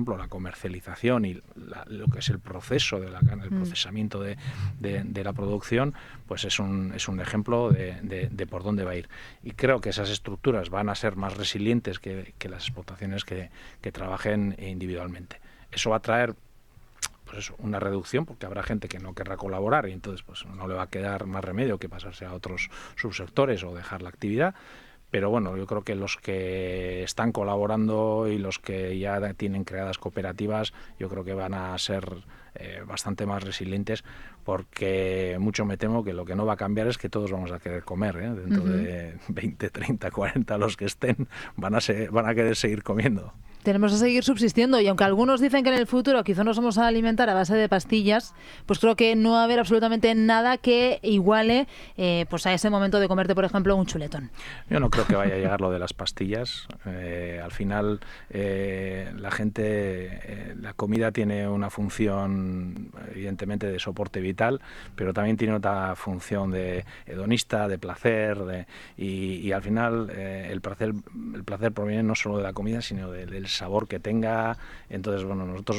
ejemplo, la comercialización y lo que es el proceso de la carne, el procesamiento de la producción, pues es un ejemplo de por dónde va a ir. Y creo que esas estructuras van a ser más resilientes que las explotaciones que trabajen individualmente. Eso va a traer pues eso, una reducción, porque habrá gente que no querrá colaborar y entonces pues no le va a quedar más remedio que pasarse a otros subsectores o dejar la actividad. Pero bueno, yo creo que los que están colaborando y los que ya tienen creadas cooperativas, yo creo que van a ser bastante más resilientes, porque mucho me temo que lo que no va a cambiar es que todos vamos a querer comer, ¿eh? Dentro de 20, 30, 40, los que estén van a querer seguir comiendo. Tenemos que seguir subsistiendo, y aunque algunos dicen que en el futuro quizá nos vamos a alimentar a base de pastillas, pues creo que no va a haber absolutamente nada que iguale pues a ese momento de comerte, por ejemplo, un chuletón. Yo no creo que vaya a llegar lo de las pastillas. Al final, la gente, la comida tiene una función, evidentemente, de soporte vital, pero también tiene otra función de hedonista, de placer, y al final el placer proviene no solo de la comida, sino del sabor que tenga. Entonces, bueno, nosotros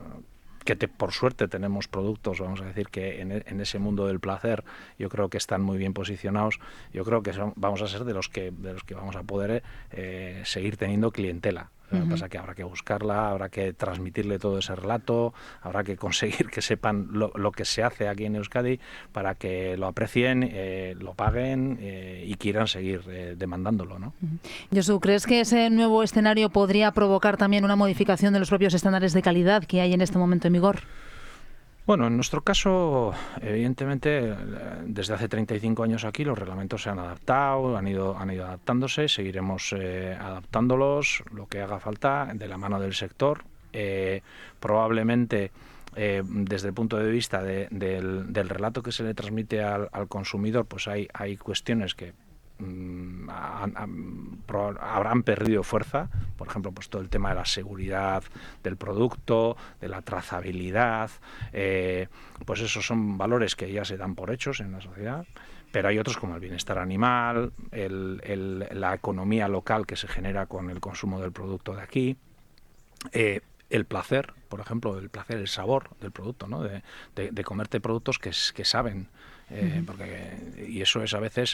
por suerte tenemos productos, vamos a decir, que en ese mundo del placer yo creo que están muy bien posicionados. Yo creo que vamos a ser de los que vamos a poder seguir teniendo clientela. Lo que pasa es que habrá que buscarla, habrá que transmitirle todo ese relato, habrá que conseguir que sepan lo que se hace aquí en Euskadi para que lo aprecien, lo paguen y quieran seguir demandándolo, ¿no? Josu, ¿crees que ese nuevo escenario podría provocar también una modificación de los propios estándares de calidad que hay en este momento en vigor? Bueno, en nuestro caso, evidentemente, desde hace 35 años aquí los reglamentos se han adaptado, han ido adaptándose, seguiremos adaptándolos, lo que haga falta, de la mano del sector. Probablemente, desde el punto de vista del relato que se le transmite al consumidor, pues hay cuestiones que habrán perdido fuerza, por ejemplo, pues todo el tema de la seguridad del producto, de la trazabilidad, pues esos son valores que ya se dan por hechos en la sociedad, pero hay otros como el bienestar animal, la economía local que se genera con el consumo del producto de aquí, el placer, por ejemplo, el sabor del producto, ¿no? De comerte productos que saben. Y eso es a veces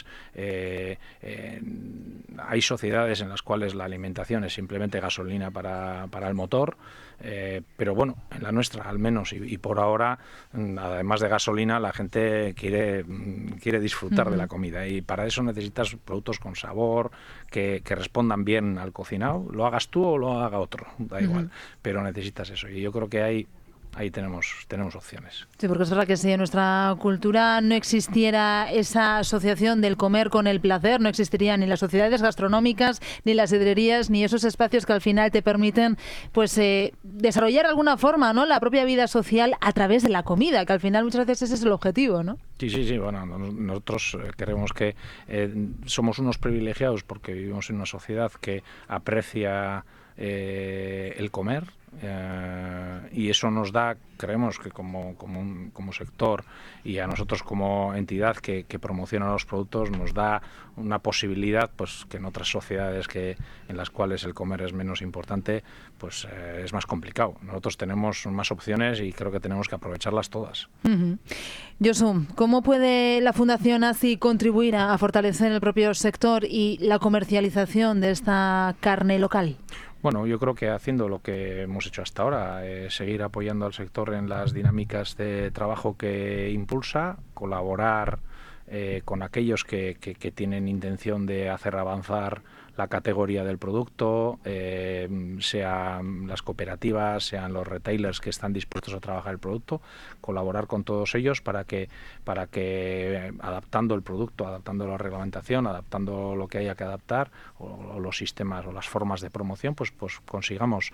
hay sociedades en las cuales la alimentación es simplemente gasolina para el motor, pero bueno, en la nuestra al menos y por ahora, además de gasolina, la gente quiere disfrutar de la comida, y para eso necesitas productos con sabor que respondan bien al cocinado, lo hagas tú o lo haga otro, da igual, pero necesitas eso, y yo creo que ahí tenemos opciones. Sí, porque es verdad que si en nuestra cultura no existiera esa asociación del comer con el placer, no existirían ni las sociedades gastronómicas, ni las sidrerías, ni esos espacios que al final te permiten pues desarrollar de alguna forma, ¿no?, la propia vida social a través de la comida, que al final muchas veces ese es el objetivo, ¿no? Sí, bueno, nosotros creemos que somos unos privilegiados porque vivimos en una sociedad que aprecia el comer, y eso nos da, creemos que como sector y a nosotros como entidad que promociona los productos, nos da una posibilidad pues que en otras sociedades en las cuales el comer es menos importante, pues es más complicado. Nosotros tenemos más opciones y creo que tenemos que aprovecharlas todas. Josu, ¿cómo puede la Fundación ACI contribuir a fortalecer el propio sector y la comercialización de esta carne local? Bueno, yo creo que haciendo lo que hemos hecho hasta ahora, seguir apoyando al sector en las dinámicas de trabajo que impulsa, colaborar con aquellos que tienen intención de hacer avanzar la categoría del producto, sean las cooperativas, sean los retailers que están dispuestos a trabajar el producto, colaborar con todos ellos para que adaptando el producto, adaptando la reglamentación, adaptando lo que haya que adaptar, o los sistemas o las formas de promoción, pues consigamos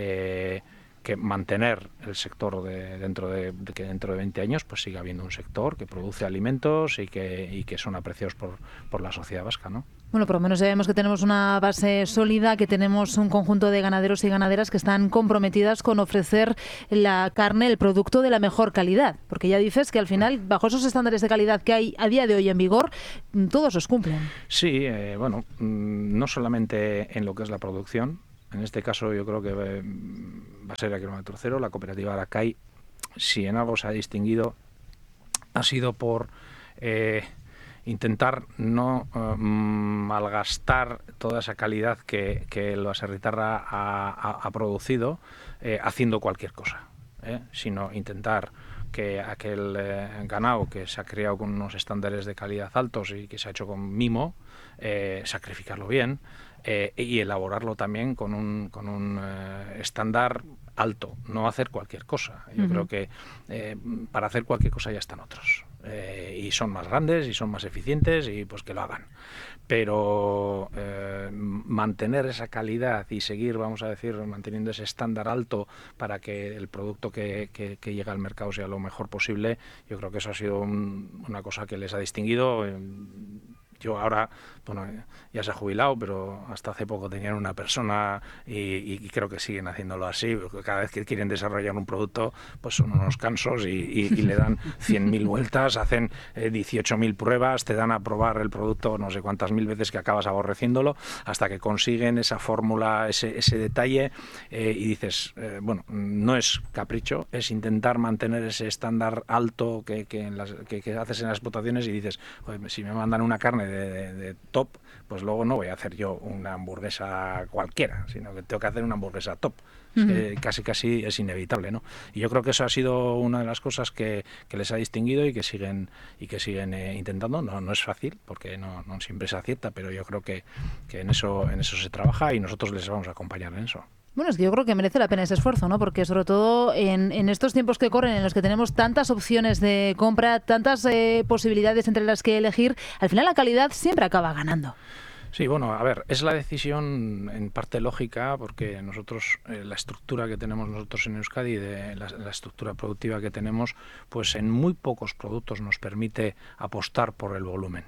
que mantener el sector dentro de 20 años pues siga habiendo un sector que produce alimentos y que son apreciados por la sociedad vasca, ¿no? Bueno, por lo menos sabemos que tenemos una base sólida, que tenemos un conjunto de ganaderos y ganaderas que están comprometidas con ofrecer la carne, el producto de la mejor calidad, porque ya dices que al final, bajo esos estándares de calidad que hay a día de hoy en vigor, todos los cumplen. Sí, bueno, no solamente en lo que es la producción. En este caso yo creo que Baserria Kilómetro Cero, la cooperativa Aracay, si en algo se ha distinguido, ha sido por intentar no malgastar toda esa calidad que el Baserritarra ha producido haciendo cualquier cosa, sino intentar que aquel ganado que se ha criado con unos estándares de calidad altos y que se ha hecho con mimo, sacrificarlo bien y elaborarlo también con un estándar alto, no hacer cualquier cosa. Yo creo que para hacer cualquier cosa ya están otros. Y son más grandes y son más eficientes y pues que lo hagan. Pero mantener esa calidad y seguir, vamos a decir, manteniendo ese estándar alto para que el producto que llega al mercado sea lo mejor posible, yo creo que eso ha sido una cosa que les ha distinguido. Yo ahora, bueno, ya se ha jubilado, pero hasta hace poco tenían una persona y creo que siguen haciéndolo así. Cada vez que quieren desarrollar un producto, pues son unos cansos y le dan 100.000 vueltas, hacen 18.000 pruebas, te dan a probar el producto no sé cuántas mil veces que acabas aborreciéndolo, hasta que consiguen esa fórmula, ese detalle, y dices, bueno, no es capricho, es intentar mantener ese estándar alto que haces en las explotaciones y dices, joder, si me mandan una carne de top, pues luego no voy a hacer yo una hamburguesa cualquiera, sino que tengo que hacer una hamburguesa top. Casi es inevitable, ¿no? Y yo creo que eso ha sido una de las cosas que les ha distinguido y que siguen intentando. No es fácil, porque no siempre se acierta, pero yo creo que en eso se trabaja y nosotros les vamos a acompañar en eso. Bueno, es que yo creo que merece la pena ese esfuerzo, ¿no? Porque sobre todo en estos tiempos que corren, en los que tenemos tantas opciones de compra, tantas posibilidades entre las que elegir, al final la calidad siempre acaba ganando. Sí, bueno, a ver, es la decisión en parte lógica, porque nosotros, la estructura que tenemos nosotros en Euskadi, la estructura productiva que tenemos, pues en muy pocos productos nos permite apostar por el volumen.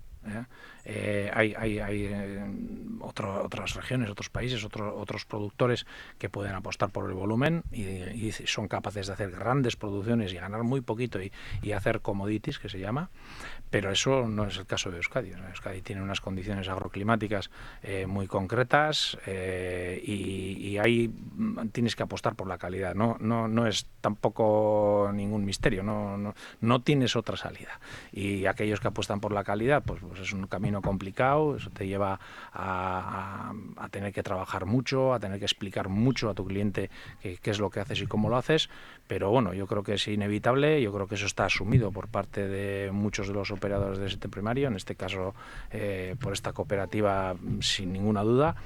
Hay otras regiones, otros países, otros productores que pueden apostar por el volumen y son capaces de hacer grandes producciones y ganar muy poquito y hacer commodities, que se llama, pero eso no es el caso de Euskadi. Euskadi tiene unas condiciones agroclimáticas muy concretas y ahí tienes que apostar por la calidad. No es tampoco ningún misterio, no tienes otra salida. Y aquellos que apuestan por la calidad, pues es un camino complicado, eso te lleva a tener que trabajar mucho, a tener que explicar mucho a tu cliente qué es lo que haces y cómo lo haces, pero bueno, yo creo que es inevitable, yo creo que eso está asumido por parte de muchos de los operadores del sector primario, en este caso por esta cooperativa sin ninguna duda.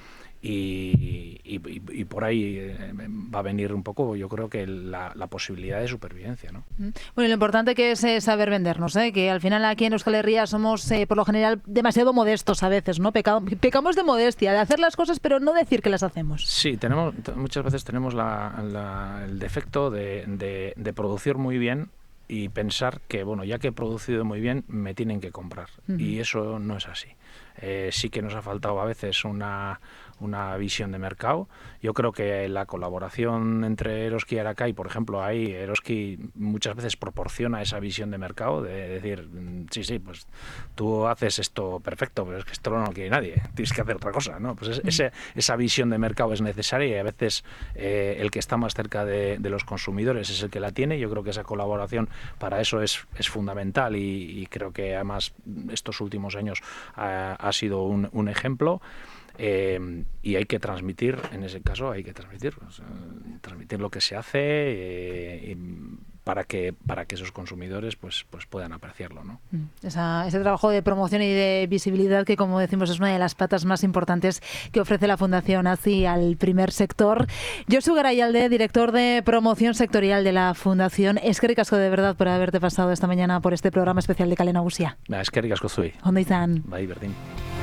Y por ahí va a venir un poco, yo creo que la posibilidad de supervivencia, ¿no? Bueno, y lo importante que es saber vendernos, que al final aquí en Euskal Herria somos por lo general demasiado modestos a veces, ¿no? Pecamos de modestia, de hacer las cosas pero no decir que las hacemos. Sí, muchas veces tenemos el defecto de producir muy bien y pensar que, bueno, ya que he producido muy bien, me tienen que comprar. Y eso no es así. Sí que nos ha faltado a veces una visión de mercado. Yo creo que la colaboración entre Eroski y Aracay, por ejemplo, ahí Eroski muchas veces proporciona esa visión de mercado, de decir, sí, pues tú haces esto perfecto, pero es que esto no lo quiere nadie, tienes que hacer otra cosa, ¿no? Pues esa visión de mercado es necesaria y a veces el que está más cerca de los consumidores es el que la tiene. Yo creo que esa colaboración para eso es fundamental y creo que además estos últimos años ha sido un ejemplo. Y hay que transmitir, en ese caso hay que transmitir lo que se hace para que esos consumidores pues puedan apreciarlo, ¿no? Ese trabajo de promoción y de visibilidad que, como decimos, es una de las patas más importantes que ofrece la Fundación ACI al primer sector. Josu Garayalde, director de promoción sectorial de la Fundación. Eskerrik asko de verdad por haberte pasado esta mañana por este programa especial de Kale Nagusia. Eskerrik asko zuei. Ondo izan. Bai, berdin.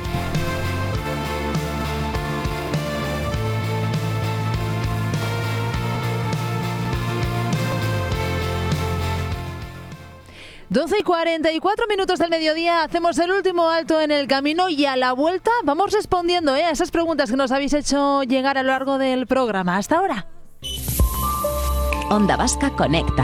Doce y 44 minutos del mediodía, hacemos el último alto en el camino y a la vuelta vamos respondiendo a esas preguntas que nos habéis hecho llegar a lo largo del programa. Hasta ahora. Onda Vasca Conecta.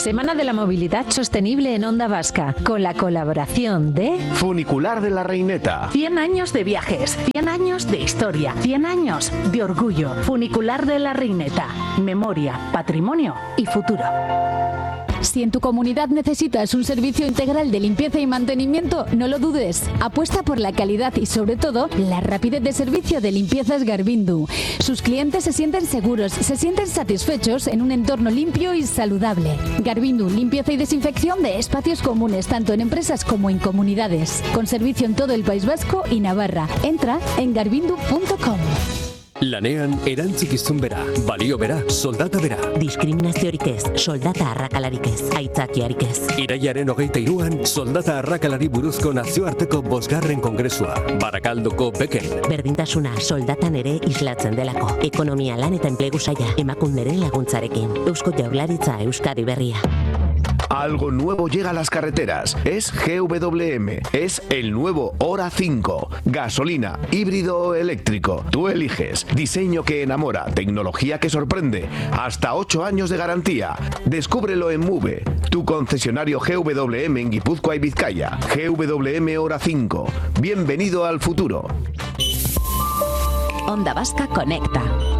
Semana de la Movilidad Sostenible en Onda Vasca, con la colaboración de Funicular de la Reineta. 100 años de viajes, 100 años de historia, 100 años de orgullo. Funicular de la Reineta. Memoria, patrimonio y futuro. Si en tu comunidad necesitas un servicio integral de limpieza y mantenimiento, no lo dudes. Apuesta por la calidad y, sobre todo, la rapidez de servicio de Limpiezas Garvindu. Sus clientes se sienten seguros, se sienten satisfechos en un entorno limpio y saludable. Garvindu, limpieza y desinfección de espacios comunes, tanto en empresas como en comunidades. Con servicio en todo el País Vasco y Navarra. Entra en garvindu.com. Lanean erantzikizun bera, balio bera, soldata bera. Diskriminaziorik ez, soldata arrakalarik ez, aitzakiarik ez. Iraiaren 23an, soldata arrakalari buruzko nazioarteko 5. kongresua, Barakaldoko Beken. Berdintasuna soldatan ere islatzen delako. Ekonomia, lan eta enplegu saila, emakunderen laguntzarekin. Eusko Jaurlaritza, Euskadi Berria. Algo nuevo llega a las carreteras. Es GWM. Es el nuevo Hora 5. Gasolina, híbrido o eléctrico. Tú eliges. Diseño que enamora. Tecnología que sorprende. Hasta 8 años de garantía. Descúbrelo en Move. Tu concesionario GWM en Guipúzcoa y Vizcaya. GWM Hora 5. Bienvenido al futuro. Onda Vasca conecta.